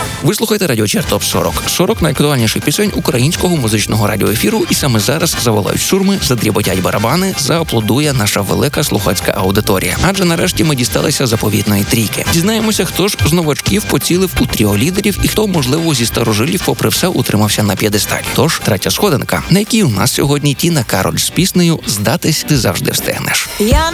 Ви слухаєте радіочарт ТОП 40. 40 найактуальніших пісень українського музичного радіоефіру, і саме зараз заволають шурми, задріботять барабани, зааплодує наша велика слухацька аудиторія. Адже нарешті ми дісталися заповітної трійки. Дізнаємося, хто ж з новачків поцілив у тріо лідерів і хто, можливо, зі старожилів попри все утримався на п'єдесталі. Тож, третя сходинка, на якій у нас сьогодні Тіна Кароль з піснею «Здатись ти завжди встигнеш». Я